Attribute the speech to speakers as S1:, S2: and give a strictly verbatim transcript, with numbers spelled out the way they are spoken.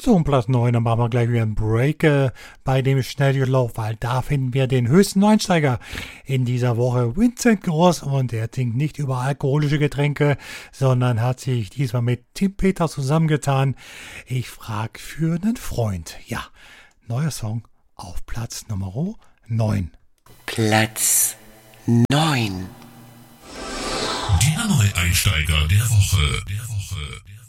S1: So, um Platz neun, dann machen wir gleich wieder einen Break äh, bei dem Schnelldurchlauf, weil da finden wir den höchsten Einsteiger in dieser Woche, Vincent Gross, und er singt nicht über alkoholische Getränke, sondern hat sich diesmal mit Tim Peters zusammengetan. Ich frag für einen Freund. Ja, neuer Song auf Platz Nummer neun.
S2: Platz neun.
S3: Der Neueinsteiger der Woche, der Woche, der Woche.